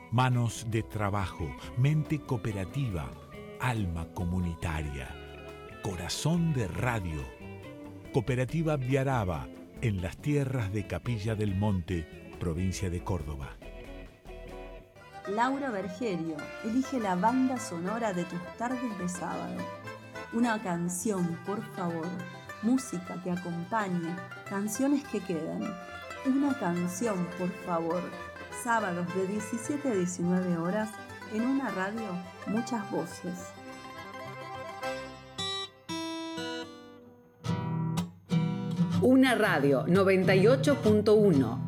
Manos de trabajo, mente cooperativa, alma comunitaria, corazón de radio. Cooperativa Viaraba, en las tierras de Capilla del Monte, provincia de Córdoba. Laura Bergerio elige la banda sonora de tus tardes de sábado. Una canción, por favor. Música que acompañe. Canciones que quedan. Una canción, por favor. Sábados de 17 a 19 horas en una radio, muchas voces. Una radio 98.1